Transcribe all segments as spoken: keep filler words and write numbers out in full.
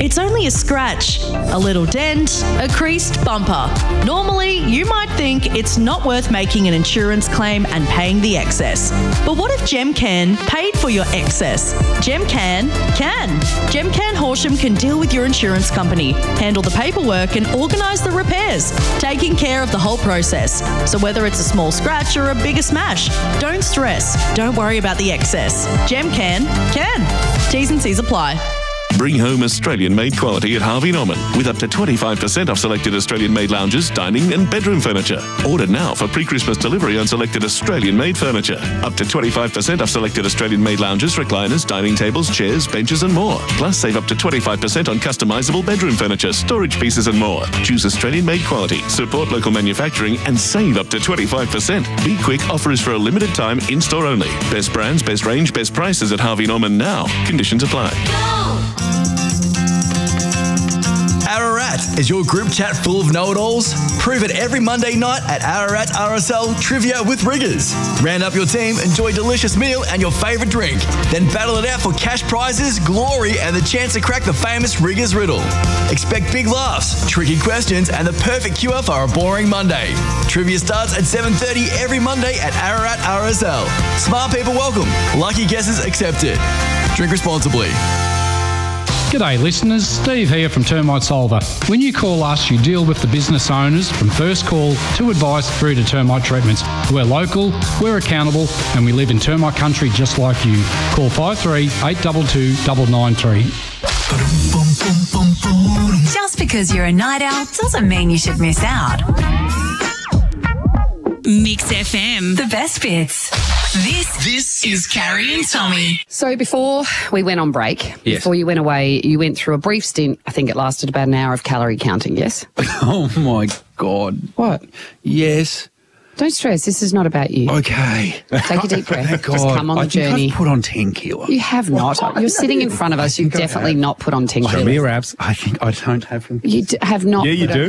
It's only a scratch, a little dent, a creased bumper. Normally, you might think it's not worth making an insurance claim and paying the excess. But what if GemCan paid for your excess? GemCan can. GemCan Horsham can deal with your insurance company, handle the paperwork and organise the repairs, taking care of the whole process. So whether it's a small scratch or a bigger smash, don't stress. Don't worry about the excess. GemCan can. T's and C's apply. Bring home Australian-made quality at Harvey Norman with up to twenty-five percent off selected Australian-made lounges, dining and bedroom furniture. Order now for pre-Christmas delivery on selected Australian-made furniture. Up to twenty-five percent off selected Australian-made lounges, recliners, dining tables, chairs, benches and more. Plus save up to twenty-five percent on customisable bedroom furniture, storage pieces and more. Choose Australian-made quality, support local manufacturing and save up to twenty-five percent. Be quick, offer is for a limited time, in-store only. Best brands, best range, best prices at Harvey Norman now. Conditions apply. Ararat, is your group chat full of know-it-alls? Prove it every Monday night at Ararat R S L Trivia with Riggers. Round up your team, enjoy a delicious meal and your favourite drink. Then battle it out for cash prizes, glory and the chance to crack the famous Riggers riddle. Expect big laughs, tricky questions and the perfect cure for a boring Monday. Trivia starts at seven thirty every Monday at Ararat R S L. Smart people welcome. Lucky guesses accepted. Drink responsibly. G'day listeners, Steve here from Termite Solver. When you call us, you deal with the business owners from first call to advice through to termite treatments. We're local, we're accountable and we live in termite country just like you. Call five three eight two two nine nine three. Just because you're a night owl doesn't mean you should miss out. Mix F M, the best bits. This, this is Carrie and Tommy. So before we went on break, yes. before you went away, you went through a brief stint. I think it lasted about an hour of calorie counting, yes? Oh, my God. What? Yes. Don't stress. This is not about you. Okay. Take a deep breath. Thank Just God. come on I the think journey. I've put on ten kilos. You have not. You're sitting in front of us. You've definitely not put on ten kilos. Show me your abs. I think I don't have them. You d- have not. Yeah, you put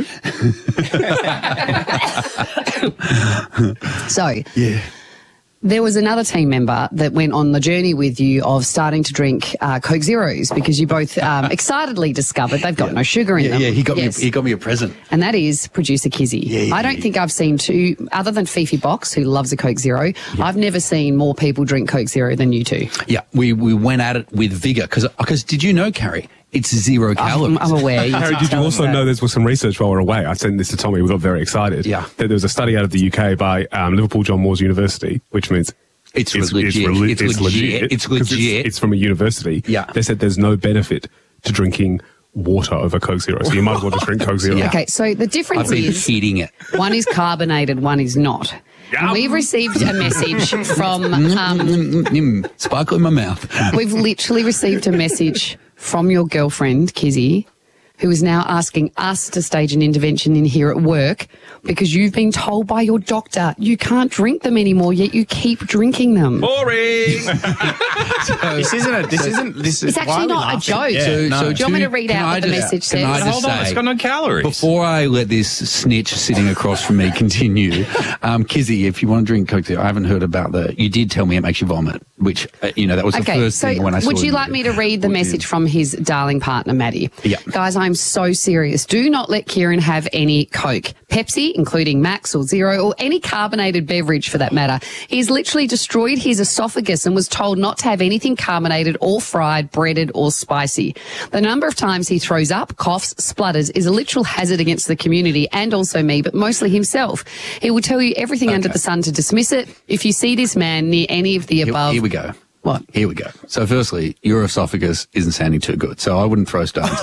do. A... so, yeah. There was another team member that went on the journey with you of starting to drink uh, Coke Zeros because you both um, excitedly discovered they've got yeah. no sugar in yeah, them. Yeah, he got yes. me. He got me a present, and that is producer Kizzy. Yeah, yeah, I don't yeah. think I've seen two other than Fifi Box, who loves a Coke Zero. Yeah. I've never seen more people drink Coke Zero than you two. Yeah, we we went at it with vigour because because did you know, Carrie? It's zero calories. I'm, I'm aware. Harry, did you also know there was some research while we were away? I sent this to Tommy. We got very excited. Yeah. That there was a study out of the U K by um, Liverpool John Moores University, which means It's, it's legit. It's, reli- it's, it's legit. legit. It's 'cause legit. It's, it's from a university. Yeah. They said there's no benefit to drinking water over Coke Zero, so you might as well just drink Coke Zero. Yeah. Okay, so the difference I've been is hitting it. one is carbonated, one is not. And we've received a message from... Um, Sparkle in my mouth. we've literally received a message from your girlfriend, Kizzy, who is now asking us to stage an intervention in here at work because you've been told by your doctor you can't drink them anymore, yet you keep drinking them. Boring! so, this isn't a, this isn't, this is... It's actually not a joke. Yeah, so, no. so do you want me to read Can out I what the just- message can I says? just Hold on, say, it's got no calories. Before I let this snitch sitting across from me continue, um, Kizzy, if you want to drink Coke Zero, I haven't heard about the... You did tell me it makes you vomit, which, uh, you know, that was the Okay, first so thing when I saw would you like me to read the message from his darling partner, Maddie? Yeah. Guys, I'm so serious. Do not let Kieran have any Coke, Pepsi, including Max or Zero, or any carbonated beverage for that matter. He's literally destroyed his esophagus and was told not to have anything carbonated or fried, breaded or spicy. The number of times he throws up, coughs, splutters is a literal hazard against the community and also me, but mostly himself. He will tell you everything Okay. under the sun to dismiss it. If you see this man near any of the Here, above... here we go. What? Here we go. So firstly, your esophagus isn't sounding too good, so I wouldn't throw stones.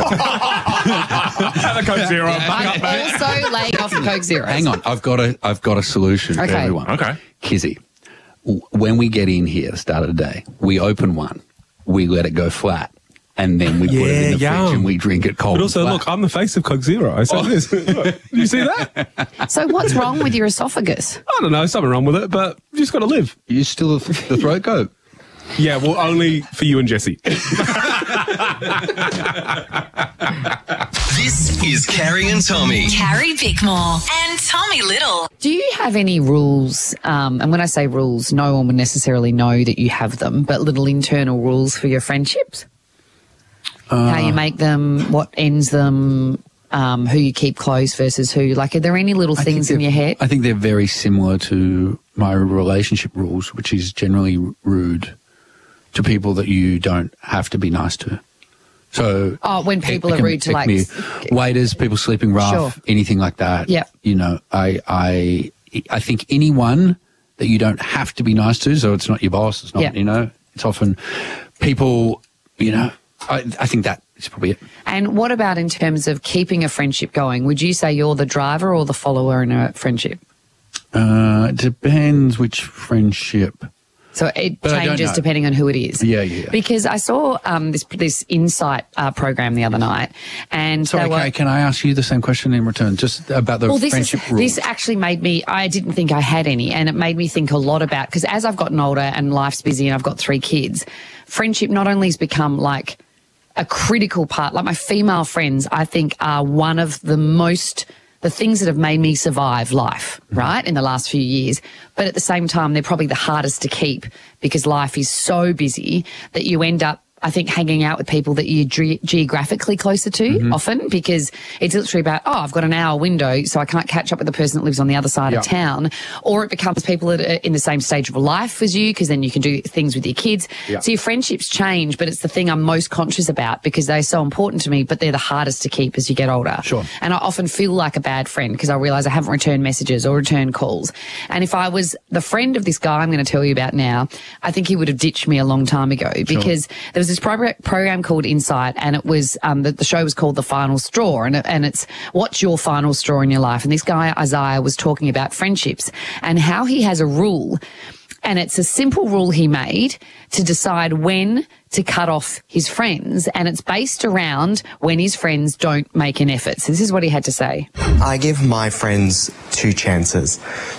Have a Coke Zero. I'm also laying off Coke Zero. Hang on, I've got a, I've got a solution for Okay. everyone. Okay. Kizzy, w- when we get in here at the start of the day, we open one, we let it go flat, and then we put it in the Yeah, fridge yum. and we drink it cold. But also, and flat. look, I'm the face of Coke Zero. I said this. Look, did you see that? So what's wrong with your esophagus? I don't know, something wrong with it, but you just got to live. You still the throat goat. Yeah, well, only for you and Jesse. This is Carrie and Tommy. Carrie Bickmore and Tommy Little. Do you have any rules? Um, and when I say rules, no one would necessarily know that you have them, but little internal rules for your friendships? how you make them, what ends them, um, who you keep close versus who? Like, are there any little I things think in your they're- head? I think they're very similar to my relationship rules, which is generally rude to people that you don't have to be nice to. So, Oh, when people it are can rude to, affect like, me. Waiters, people sleeping rough, Sure. anything like that. Yep. You know, I, I, I think anyone that you don't have to be nice to, so it's not your boss, it's not, Yep. you know, it's often people, you know, I, I think that is probably it. And what about in terms of keeping a friendship going? Would you say you're the driver or the follower in a friendship? Uh, it depends which friendship. So it But I don't changes know. depending on who it is. Yeah, yeah. Because I saw um, this this Insight uh, program the other night, and Sorry, they were, Kay, can I ask you the same question in return, just about the well, this is, friendship rules? this actually made me. I didn't think I had any, and it made me think a lot about, because as I've gotten older and life's busy, and I've got three kids, friendship not only has become like a critical part. Like my female friends, I think are one of the most. The things that have made me survive life, right, in the last few years. But at the same time, they're probably the hardest to keep because life is so busy that you end up, I think, hanging out with people that you're ge- geographically closer to Mm-hmm. often, because it's literally about, oh, I've got an hour window, so I can't catch up with the person that lives on the other side Yeah. of town. Or it becomes people that are in the same stage of life as you, because then you can do things with your kids. Yeah. So your friendships change, but it's the thing I'm most conscious about because they're so important to me, but they're the hardest to keep as you get older. Sure. And I often feel like a bad friend because I realise I haven't returned messages or returned calls. And if I was the friend of this guy I'm going to tell you about now, I think he would have ditched me a long time ago because there was this pro- program called Insight, and it was um, the, the show was called The Final Straw, and, it, and it's what's your final straw in your life? And this guy, Isaiah, was talking about friendships and how he has a rule. And it's a simple rule he made to decide when to cut off his friends. And it's based around when his friends don't make an effort. So this is what he had to say. I give my friends two chances.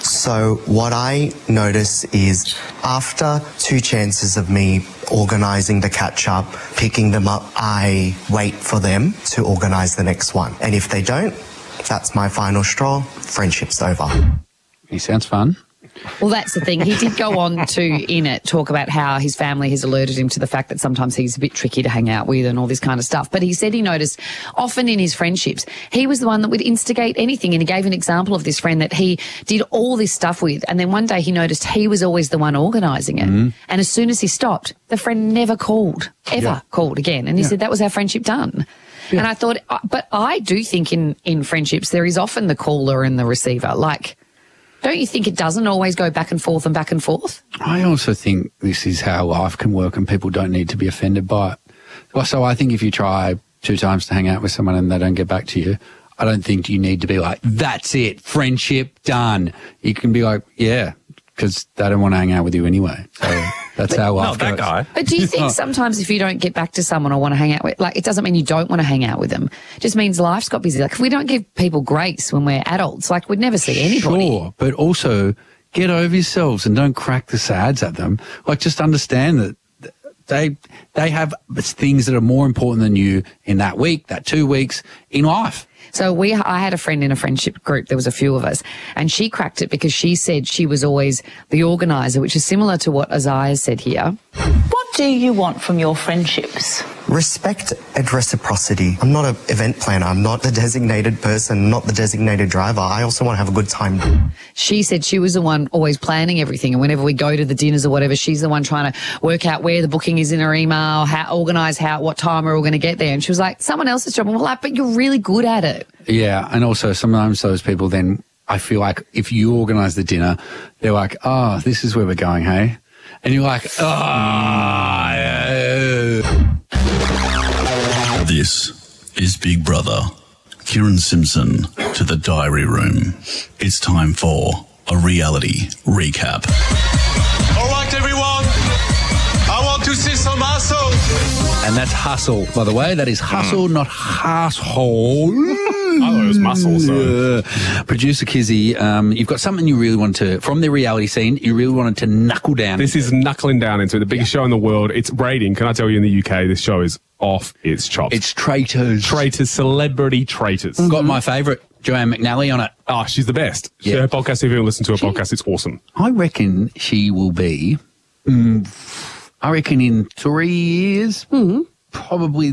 So what I notice is after two chances of me organising the catch-up, picking them up, I wait for them to organise the next one. And if they don't, that's my final straw. Friendship's over. He sounds fun. Well, that's the thing. He did go on to, in it, talk about how his family has alerted him to the fact that sometimes he's a bit tricky to hang out with and all this kind of stuff. But he said he noticed often in his friendships, he was the one that would instigate anything. And he gave an example of this friend that he did all this stuff with. And then one day he noticed he was always the one organising it. Mm-hmm. And as soon as he stopped, the friend never called, ever Yeah. called again. And he Yeah. said that was our friendship done. And I thought, uh, but I do think in, in friendships, there is often the caller and the receiver. Like, don't you think it doesn't always go back and forth and back and forth? I also think this is how life can work and people don't need to be offended by it. Well, so I think if you try two times to hang out with someone and they don't get back to you, I don't think you need to be like, that's it, friendship done. You can be like, yeah, because they don't want to hang out with you anyway. So that's how life Not that goes. guy. But do you think sometimes if you don't get back to someone or want to hang out with, like, it doesn't mean you don't want to hang out with them. It just means life's got busy. Like, if we don't give people grace when we're adults, like, we'd never see anybody. Sure, but also get over yourselves and don't crack the sads at them. Like, just understand that they they have things that are more important than you in that week, that two weeks in life. So we, I had a friend in a friendship group. There was a few of us, and she cracked it because she said she was always the organizer, which is similar to what Isaiah said here. What do you want from your friendships? Respect and reciprocity. I'm not an event planner. I'm not the designated person, not the designated driver. I also want to have a good time. She said she was the one always planning everything, and whenever we go to the dinners or whatever, she's the one trying to work out where the booking is in her email, how organise how what time we're all going to get there. And she was like, someone else's job. And we're like, but you're really good at it. Yeah, and also sometimes those people then, I feel like if you organise the dinner, they're like, oh, this is where we're going, hey? And you're like, oh, yeah. This is Big Brother. Kieran Simpson to the diary room. It's time for a reality recap. All right, everyone. I want to see some muscle. And that's hustle, by the way. That is hustle, not asshole. I thought it was muscle, so. Yeah. Producer Kizzy, um, you've got something you really wanted to, from the reality scene, you really wanted to knuckle down. This is knuckling down into it. The biggest yeah. show in the world. It's rating. Can I tell you, in the U K, this show is off its chops. It's traitors. Traitors, celebrity traitors. Mm-hmm. Got my favourite, Joanne McNally, on it. Oh, she's the best. Yeah. Her podcast, if you ever listen to her she, podcast, it's awesome. I reckon she will be, mm, I reckon in three years, mm-hmm. probably the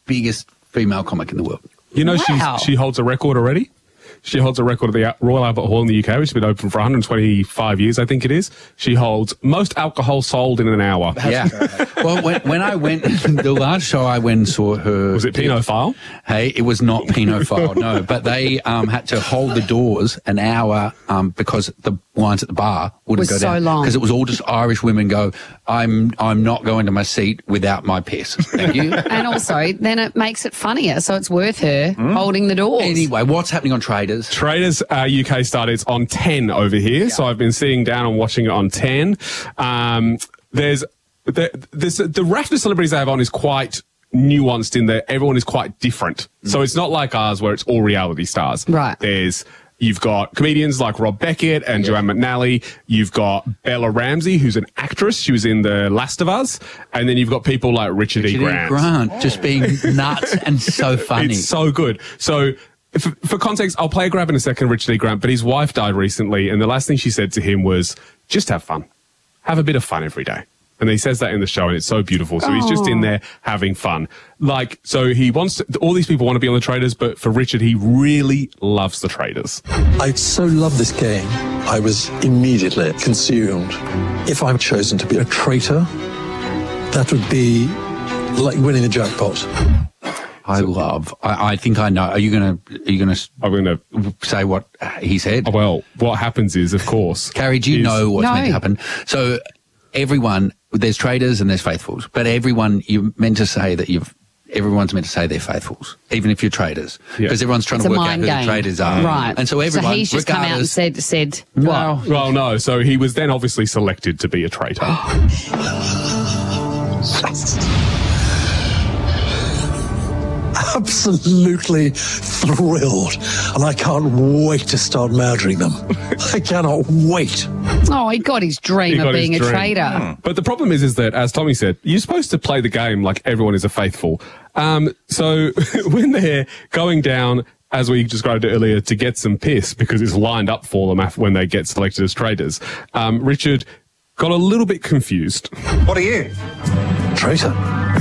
biggest female comic in the world. You know, Wow. she's, she holds a record already. She holds a record at the Royal Albert Hall in the U K, which has been open for one hundred twenty-five years, I think it is. She holds most alcohol sold in an hour. Yeah. Well, when, when I went, the last show I went and saw her. Was it Pinophile? Hey, it was not Pinophile, no. But they um, had to hold the doors an hour um, because the lines at the bar wouldn't Was go so down. long. Because it was all just Irish women go, I'm I'm not going to my seat without my piss. Thank you. And also, then it makes it funnier, so it's worth her holding the doors. Anyway, what's happening on Traders? Traders uh, U K started. It's on ten over here, so I've been sitting down and watching it on ten. Um, there's the, this, the raft of celebrities they have on is quite nuanced in that everyone is quite different. Mm. So it's not like ours where it's all reality stars. Right. There's You've got comedians like Rob Beckett and yeah. Joanne McNally. You've got Bella Ramsey, who's an actress. She was in The Last of Us. And then you've got people like Richard, Richard E. Grant. E. Grant, oh. just being nuts and so funny. It's so good. So for, for context, I'll play a grab in a second of Richard E. Grant, but his wife died recently. And the last thing she said to him was, just have fun. Have a bit of fun every day. And he says that in the show, and it's so beautiful. So oh. he's just in there having fun. Like, so he wants to, all these people want to be on the Traders, but for Richard, he really loves the Traders. I so love this game. I was immediately consumed. If I'm chosen to be a traitor, that would be like winning the jackpot. I love. I, I think I know. Are you gonna? Are you gonna? I'm gonna say what he said. Well, what happens is, of course, Carrie, do you is, know what's no. meant to happen? So everyone, there's traders and there's faithfuls, but everyone, you're meant to say that you've. Everyone's meant to say they're faithfuls, even if you're traders, because yeah. everyone's trying it's to a work out who game. the traders are. Right. And so everyone, so he's just come out and said, said, well, well, no. So he was then obviously selected to be a traitor. Absolutely thrilled, and I can't wait to start murdering them. I cannot wait. Oh, he got his dream He of got being a his dream. traitor. Mm. But the problem is, is that, as Tommy said, you're supposed to play the game like everyone is a faithful. Um, so when they're going down, as we described it earlier, to get some piss because it's lined up for them after when they get selected as traders, um, Richard got a little bit confused. What are you? Traitor.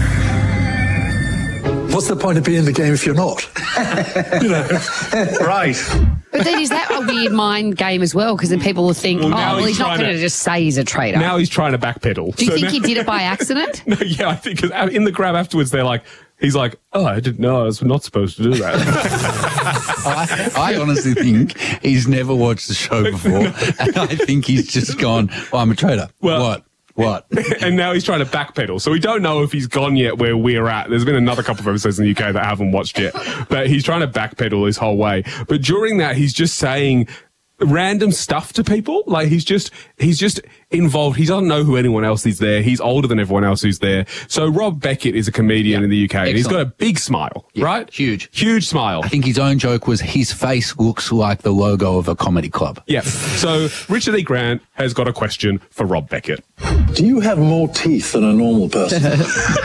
What's the point of being in the game if you're not? You know, right. But then is that a weird mind game as well? Because then people will think, Well, oh, now well, he's he's not trying going to to- just say he's a traitor. Now he's trying to backpedal. Do you So think now- he did it by accident? No, yeah, I think 'cause in the grab afterwards, they're like, he's like, oh, I didn't know I was not supposed to do that. I, I honestly think he's never watched the show before, and I think he's just gone, oh, I'm a traitor. Well- what? What? And now he's trying to backpedal. So we don't know if he's gone yet where we're at. There's been another couple of episodes in the U K that I haven't watched yet. But he's trying to backpedal his whole way. But during that, he's just saying random stuff to people. Like he's just, he's just involved. He doesn't know who anyone else is there. He's older than everyone else who's there. So Rob Beckett is a comedian Yeah. in the U K. And he's got Excellent. a big smile, Yeah, right? Huge. Huge smile. I think his own joke was his face looks like the logo of a comedy club. Yeah. So Richard E. Grant has got a question for Rob Beckett. Do you have more teeth than a normal person? And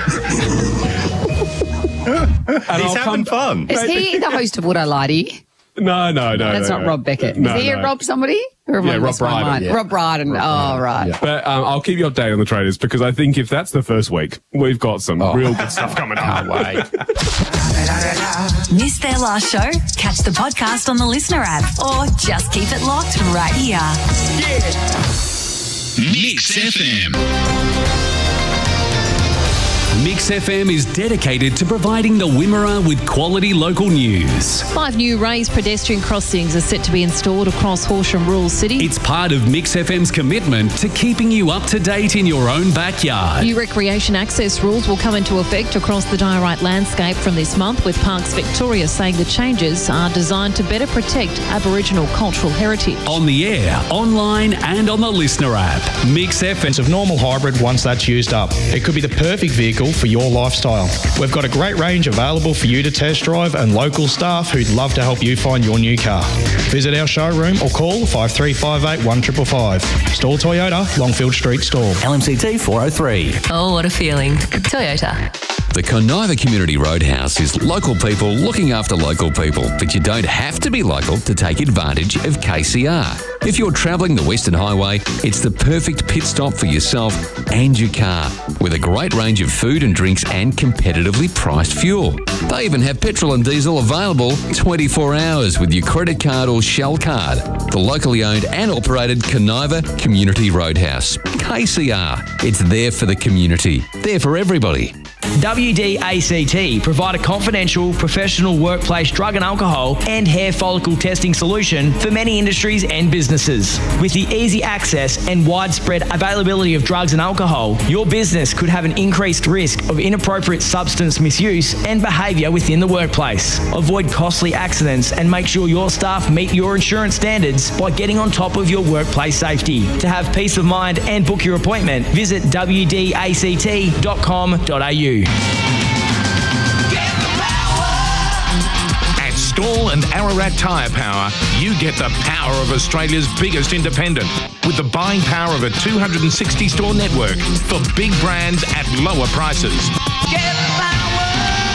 He's I'll having fun. Is he the host of Would I Lie to You? No, no, no. That's no, not no. Rob Beckett. No, is he no. a Rob somebody? Or have Yeah, I Rob lost my Brydon, mind? yeah. Rob Brydon. Oh, right. Yeah. But um, I'll keep you updated on the traders because I think if that's the first week, we've got some Oh. real good stuff coming up. Can't wait. Missed their last show? Catch the podcast on the Listener app or just keep it locked right here. Mix F M. Mix F M is dedicated to providing the Wimmera with quality local news. Five new raised pedestrian crossings are set to be installed across Horsham Rural City. It's part of Mix F M's commitment to keeping you up to date in your own backyard. New recreation access rules will come into effect across the Diorite landscape from this month, with Parks Victoria saying the changes are designed to better protect Aboriginal cultural heritage. On the air, online and on the Listener app. Mix F M. Of normal hybrid once that's used up. It could be the perfect vehicle for your lifestyle. We've got a great range available for you to test drive and local staff who'd love to help you find your new car. Visit our showroom or call five three five eight one five five five. Store Toyota, Longfield Street Store. L M C T four oh three. Oh, what a feeling. Toyota. The Conniva Community Roadhouse is local people looking after local people, but you don't have to be local to take advantage of K C R. If you're travelling the Western Highway, it's the perfect pit stop for yourself and your car, with a great range of food and drinks and competitively priced fuel. They even have petrol and diesel available twenty-four hours with your credit card or Shell card. The locally owned and operated Conniva Community Roadhouse. K C R. It's there for the community. There for everybody. W D A C T provide a confidential, professional workplace drug and alcohol and hair follicle testing solution for many industries and businesses. With the easy access and widespread availability of drugs and alcohol, your business could have an increased risk of inappropriate substance misuse and behaviour within the workplace. Avoid costly accidents and make sure your staff meet your insurance standards by getting on top of your workplace safety. To have peace of mind and book your appointment, visit w d a c t dot com dot a u. At Stall and Ararat Tyre Power, you get the power of Australia's biggest independent with the buying power of a two hundred sixty store network for big brands at lower prices. Get power.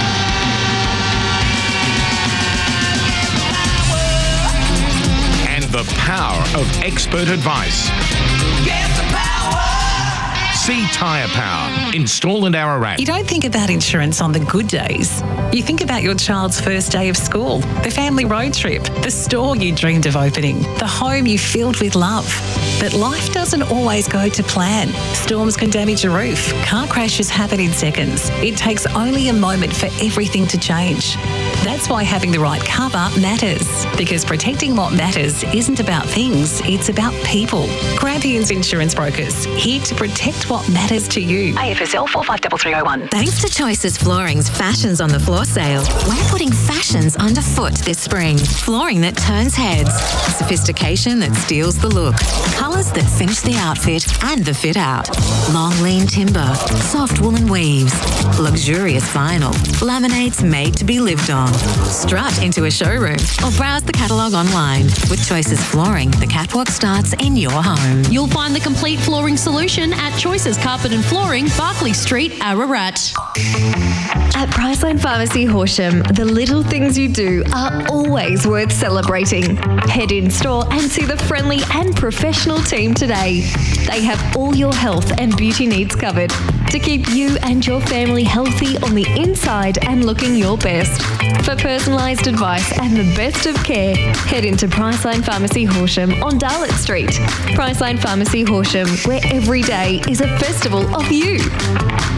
And the power of expert advice. Get the power. See Tyre Power in Stall and Ararat. You don't think about insurance on the good days. You think about your child's first day of school, the family road trip, the store you dreamed of opening, the home you filled with love. But life doesn't always go to plan. Storms can damage a roof. Car crashes happen in seconds. It takes only a moment for everything to change. That's why having the right cover matters. Because protecting what matters isn't about things, it's about people. Grampians Insurance Brokers, here to protect what matters to you. A F S L four five three three zero one. Thanks to Choices Flooring's Fashions on the Floor sale, we're putting fashions underfoot this spring. Flooring that turns heads, sophistication that steals the look, colours that finish the outfit and the fit out. Long lean timber, soft woolen weaves, luxurious vinyl, laminates made to be lived on. Strut into a showroom or browse the catalogue online. With Choices Flooring, the catwalk starts in your home. You'll find the complete flooring solution at Choices Carpet and Flooring, Barclay Street, Ararat. At Priceline Pharmacy Horsham, the little things you do are always worth celebrating. Head in store and see the friendly and professional team today. They have all your health and beauty needs covered to keep you and your family healthy on the inside and looking your best. For personalised advice and the best of care, head into Priceline Pharmacy Horsham on Darlett Street. Priceline Pharmacy Horsham, where every day is a festival of you.